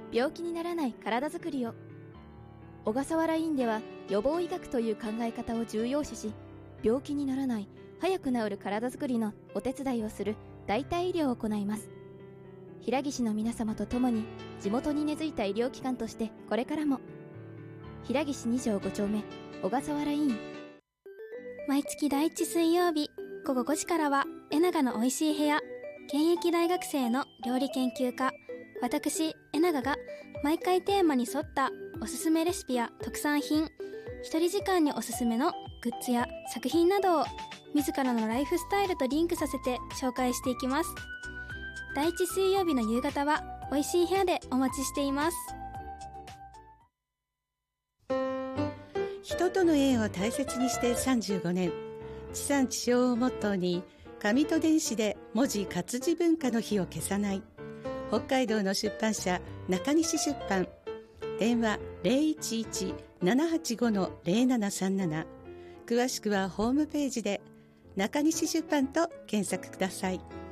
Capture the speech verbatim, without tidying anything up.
病気にならない体づくりを。小笠原院では予防医学という考え方を重要視し、病気にならない早く治る体づくりのお手伝いをする代替医療を行います。平岸の皆様と共に地元に根付いた医療機関としてこれからも。平岸に条ご丁目小笠原院。 毎月第一水曜日午後ごじからはえながのおいしい部屋。現役大学生の料理研究家私えながが毎回テーマに沿ったおすすめレシピや特産品、一人時間におすすめのグッズや作品などを自らのライフスタイルとリンクさせて紹介していきます。第一水曜日の夕方はおいしい部屋でお待ちしています。 人との縁を大切にしてさんじゅうごねん、地産地消をモットーに紙と電子で文字活字文化の火を消さない北海道の出版社中西出版。電話 ゼロいちいち ななはちご ゼロななさんなな。詳しくはホームページで中西出版と検索ください。